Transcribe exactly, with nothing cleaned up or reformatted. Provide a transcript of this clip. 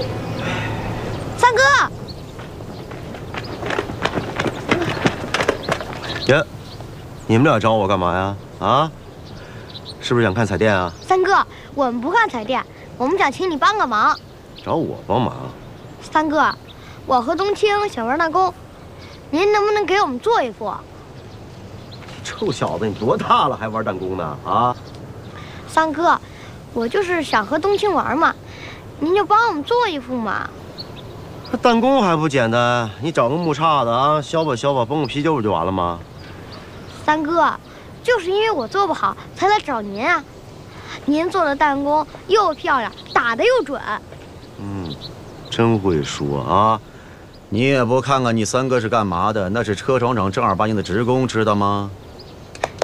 三哥， 呀，你们俩找我干嘛呀？啊，是不是想看彩电啊？ 三哥，我们不看彩电，我们想请你帮个忙。 找我帮忙？ 三哥，我和冬青想玩弹弓，您能不能给我们做一副？ 臭小子，你多大了还玩弹弓呢？啊！ 三哥，我就是想和冬青玩嘛，您就帮我们做一副嘛。 这弹弓还不简单？你找个木叉子啊，削吧削吧，崩个皮筋不就完了吗？ 三哥，就是因为我做不好，才来找您啊。您做的弹弓又漂亮，打得又准。 嗯，真会说啊！ 你也不看看你三哥是干嘛的？那是车厂长正儿八经的职工，知道吗？